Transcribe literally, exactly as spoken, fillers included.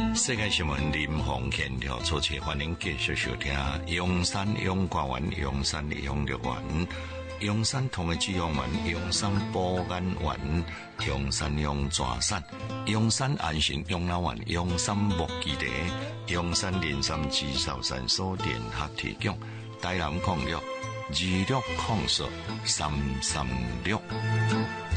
世界新闻林鸿kend条初次欢迎继续收听阳山阳光园、阳山养乐园、阳山同的滋养园、阳山保安园、阳山养抓伞、阳山安心养老院、阳山木基地、阳山林山至少山所联合提供。台南矿业二六矿石三三六。